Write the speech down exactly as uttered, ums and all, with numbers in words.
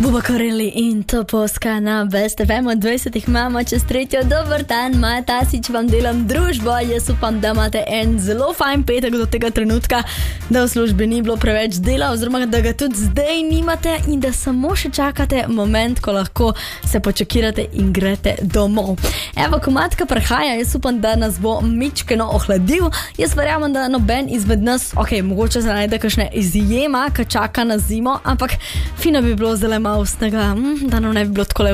Buba Koreli in to poska na Best F M od dvajsetih imamo čez tretjo. Dober dan, Maja Tasič vam delam družbo. Jaz upam, da imate en zelo fajn petek do tega trenutka, da v službi ni bilo preveč dela oziroma da ga tudi zdaj nimate in da samo še čakate moment, ko lahko se počakirate in grete domov. Evo, komatka prihaja, jaz upam, da nas bo mičkeno ohladil. Jaz verjamem, da noben izmed nas, ok, mogoče se najde kakšne izjema, ki čaka na zimo, ampak fino bi bilo zelo malo snega, da nam ne bi bilo tako